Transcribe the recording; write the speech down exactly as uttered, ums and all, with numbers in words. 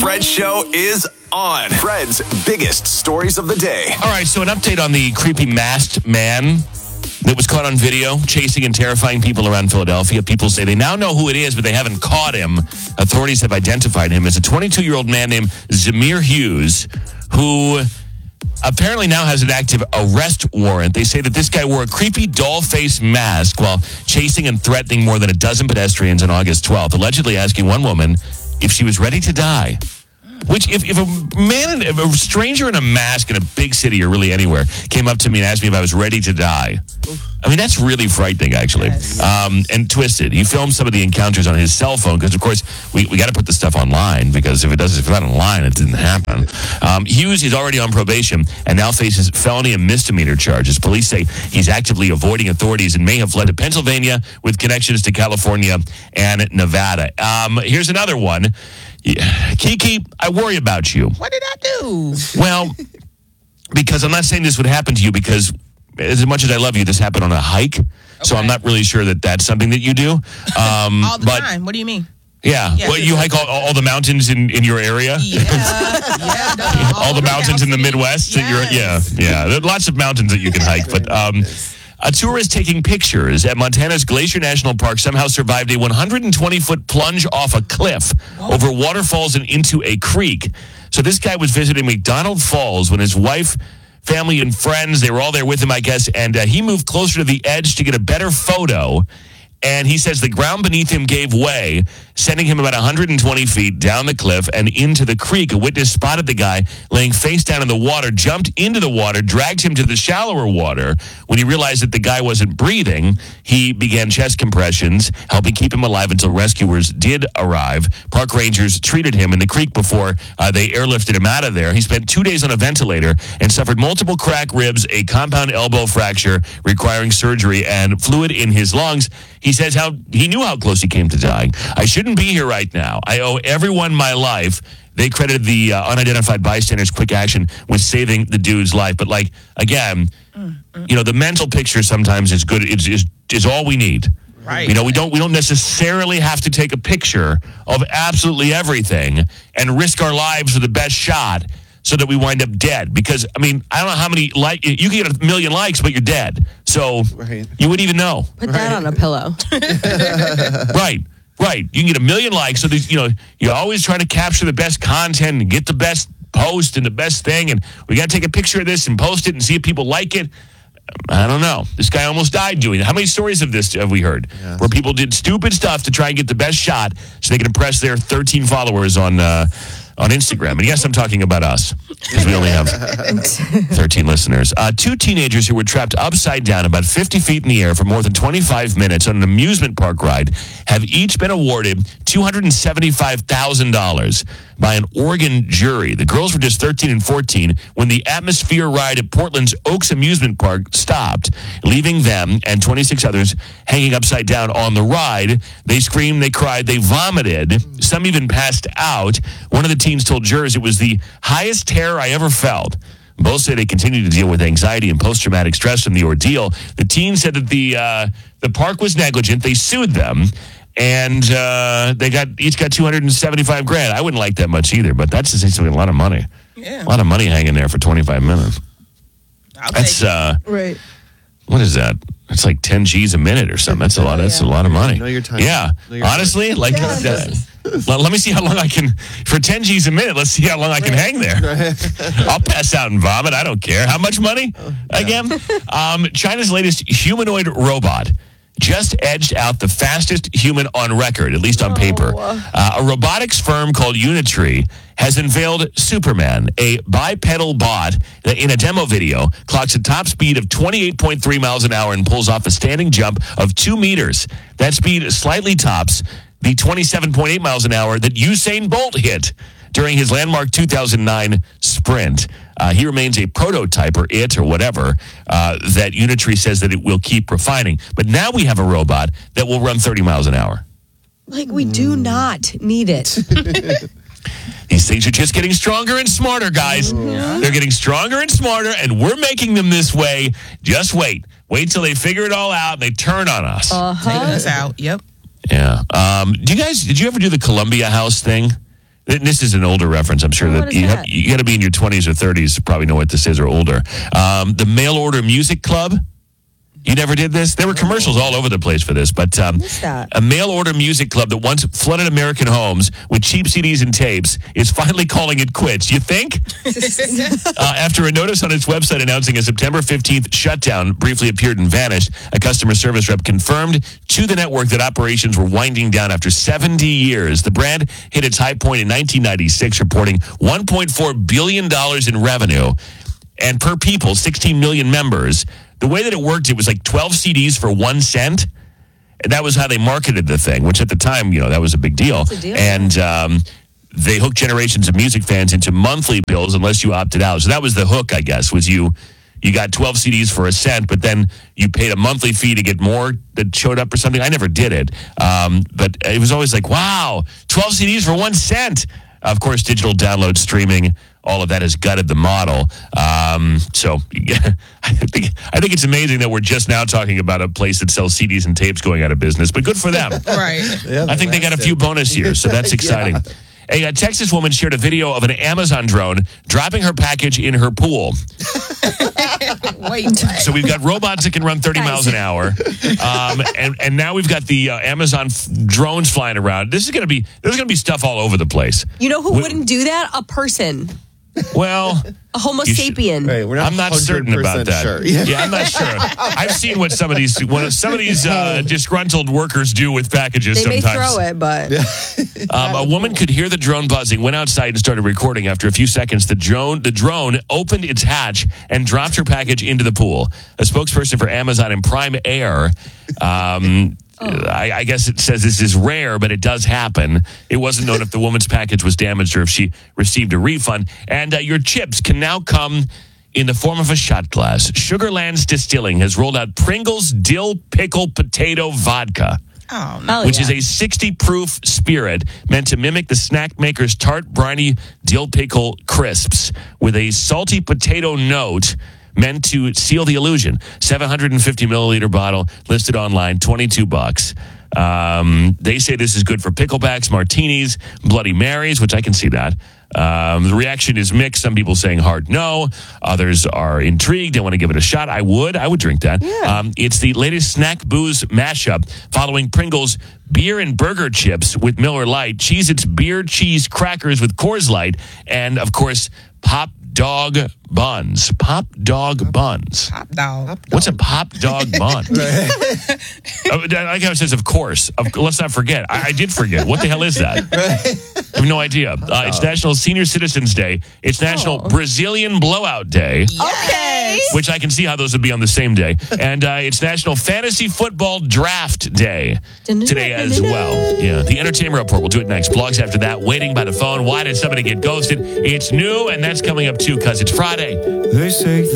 Fred Show is on. Fred's biggest stories of the day. All right, so an update on the creepy masked man that was caught on video chasing and terrifying people around Philadelphia. People say they now know who it is, but they haven't caught him. Authorities have identified him as a twenty-two-year-old man named Zamir Hughes, who apparently now has an active arrest warrant. They say that this guy wore a creepy doll-face mask while chasing and threatening more than a dozen pedestrians on August twelfth, allegedly asking one woman if she was ready to die. Which, if, if a man, if a stranger in a mask in a big city or really anywhere came up to me and asked me if I was ready to die, I mean, that's really frightening, actually. Yes. Um, and Twisted, he filmed some of the encounters on his cell phone because, of course, we, we got to put the stuff online because if it doesn't, if it's not online, it didn't happen. Um, Hughes is already on probation and now faces felony and misdemeanor charges. Police say he's actively avoiding authorities and may have fled to Pennsylvania with connections to California and Nevada. Um, here's another one. Yeah. Kiki, I worry about you. What did I do? Well, because I'm not saying this would happen to you because as much as I love you, this happened on a hike. Okay. So I'm not really sure that that's something that you do. Um, all the but, time. What do you mean? Yeah. yeah well, you hike all, all the mountains in, in your area? Yeah. yeah no, all, all the mountains in the Midwest? Yes. That you're, yeah. Yeah. There are lots of mountains that you can hike. But um, a tourist taking pictures at Montana's Glacier National Park somehow survived a one hundred twenty foot plunge off a cliff Whoa. over waterfalls and into a creek. So this guy was visiting McDonald Falls when his wife, family, and friends, they were all there with him, I guess, and uh, he moved closer to the edge to get a better photo. And he says the ground beneath him gave way, sending him about one hundred twenty feet down the cliff and into the creek. A witness spotted the guy laying face down in the water, jumped into the water, dragged him to the shallower water. When he realized that the guy wasn't breathing, he began chest compressions, helping keep him alive until rescuers did arrive. Park rangers treated him in the creek before uh, they airlifted him out of there. He spent two days on a ventilator and suffered multiple cracked ribs, a compound elbow fracture requiring surgery, and fluid in his lungs. He says how he knew how close he came to dying. I shouldn't be here right now. I owe everyone my life. They credited the uh, unidentified bystander's quick action with saving the dude's life. But, like, again, mm, mm. you know, the mental picture sometimes is good. Is, is is all we need. Right. You know, we don't we don't necessarily have to take a picture of absolutely everything and risk our lives for the best shot so that we wind up dead. Because, I mean, I don't know how many, like, you can get a million likes, but you're dead. So right. you wouldn't even know. Put right. that on a pillow. right, right. You can get a million likes. So, you know, you're always trying to capture the best content and get the best post and the best thing. And we got to take a picture of this and post it and see if people like it. I don't know. This guy almost died doing it. How many stories of this have we heard? Yeah. Where people did stupid stuff to try and get the best shot so they can impress their thirteen followers on uh, on Instagram. And yes, I'm talking about us, because we only have thirteen listeners. Uh, two teenagers who were trapped upside down about fifty feet in the air for more than twenty-five minutes on an amusement park ride have each been awarded two hundred seventy-five thousand dollars by an Oregon jury. The girls were just thirteen and fourteen when the Atmosphere ride at Portland's Oaks Amusement Park stopped, leaving them and twenty-six others hanging upside down on the ride. They screamed, they cried, they vomited. Some even passed out. One of the teens told jurors it was the highest terror I ever felt. Both say they continue to deal with anxiety and post-traumatic stress from the ordeal. The teens said that the uh, the park was negligent. They sued them, and uh, they got each got two hundred seventy-five grand. I wouldn't like that much either, but that's essentially a lot of money. Yeah, a lot of money hanging there for twenty-five minutes. I'll that's take uh, right. What is that? It's like ten G's a minute or something. That's a lot. That's yeah. a lot of money. Know your time. Yeah, know your honestly, time. like. Yeah. Uh, let, let me see how long I can for ten G's a minute. Let's see how long I can hang there. I'll pass out and vomit. I don't care. How much money? Oh, yeah. Again, um, China's latest humanoid robot just edged out the fastest human on record, at least on paper. Oh. Uh, a robotics firm called Unitree has unveiled Superman, a bipedal bot that in a demo video clocks a top speed of twenty-eight point three miles an hour and pulls off a standing jump of two meters. That speed slightly tops the twenty-seven point eight miles an hour that Usain Bolt hit during his landmark two thousand nine sprint. Uh, he remains a prototype, or it, or whatever, uh, that Unitree says that it will keep refining. But now we have a robot that will run thirty miles an hour. Like, we do not need it. These things are just getting stronger and smarter, guys. Mm-hmm. They're getting stronger and smarter, and we're making them this way. Just wait. Wait till they figure it all out and they turn on us. Uh-huh. Taking us out. Yep. Yeah. Um, do you guys, did you ever do the Columbia House thing? This is an older reference. I'm sure Oh, that what is you, that? have, you got to be in your twenties or thirties to probably know what this is or older. Um, the Mail Order Music Club. You never did this? There were commercials all over the place for this, but um, What's that? a mail order music club that once flooded American homes with cheap C Ds and tapes is finally calling it quits. You think? uh, after a notice on its website announcing a September fifteenth shutdown briefly appeared and vanished, a customer service rep confirmed to the network that operations were winding down after seventy years. The brand hit its high point in nineteen ninety-six, reporting one point four billion dollars in revenue, and per people, sixteen million members. The way that it worked, it was like twelve C Ds for one cent. And that was how they marketed the thing, which at the time, you know, that was a big deal. That's a deal. And um, they hooked generations of music fans into monthly bills unless you opted out. So that was the hook, I guess, was you you got twelve C Ds for a cent, but then you paid a monthly fee to get more that showed up or something. I never did it. Um, but it was always like, wow, twelve C Ds for one cent. Of course, digital download, streaming, all of that has gutted the model. Um, so yeah, I think I think it's amazing that we're just now talking about a place that sells C Ds and tapes going out of business, but good for them. Right. Yeah, I think they got a few bonus years, so that's exciting. A, a Texas woman shared a video of an Amazon drone dropping her package in her pool. Wait. So we've got robots that can run thirty miles an hour, um, and and now we've got the uh, Amazon f- drones flying around. This is going to be there's going to be stuff all over the place. You know who We- wouldn't do that? A person. Well, A Homo You should- sapien. Right, we're not I'm not certain about that. Sure. Yeah. I'm not sure. I've seen what some of these what some of these uh, disgruntled workers do with packages. They may sometimes throw it, but Um, a woman could hear the drone buzzing, went outside and started recording. After a few seconds, the drone the drone opened its hatch and dropped her package into the pool. A spokesperson for Amazon and Prime Air, um, I, I guess it says this is rare, but it does happen. It wasn't known if the woman's package was damaged or if she received a refund. And uh, your chips can now come in the form of a shot glass. Sugarlands Distilling has rolled out Pringles Dill Pickle Potato Vodka, Oh, no. oh, which yeah. is a sixty proof spirit meant to mimic the snack maker's tart, briny dill pickle crisps with a salty potato note meant to seal the illusion. seven hundred fifty milliliter bottle listed online, twenty-two bucks. Um, they say this is good for picklebacks, martinis, Bloody Marys, which I can see that. Um, the reaction is mixed. Some people saying hard no. Others are intrigued. They want to give it a shot. I would. I would drink that. Um, it's the latest snack booze mashup following Pringles beer and burger chips with Miller Lite, Cheez-Its beer cheese crackers with Coors Light, and, of course, Pop Dog buns. Pop Dog buns. Top dog. What's a Pop Dog bun? Uh, like how it says, of course. Of, let's not forget. I, I did forget. What the hell is that? I have no idea. Uh, it's National Senior Citizens Day. It's National Brazilian Blowout Day, Okay. which I can see how those would be on the same day. And uh, it's National Fantasy Football Draft Day today as well. Yeah, the Entertainment Report. We'll do it next. Blogs after that. Waiting by the phone. Why did somebody get ghosted? It's new, and that's coming up too because it's Friday. They say